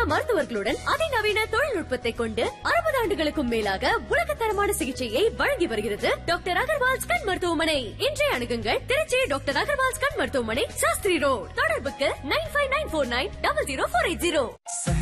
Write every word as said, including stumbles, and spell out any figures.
சிறந்த மருத்துவர்களுடன் அதிநவீன தொழில்நுட்பத்தை கொண்டு அறுபது ஆண்டுகளுக்கும் மேலாக உலகத்தரமான சிகிச்சையை வழங்கி வருகிறது டாக்டர் அகர்வால்ஸ் கண் மருத்துவமனை. இன்றைய அணுகுங்கள் திருச்சி டாக்டர் அகர்வால்ஸ் கண் மருத்துவமனை, சாஸ்திரி ரோட். தொடர்புக்கு nine five nine four nine double zero four eight zero.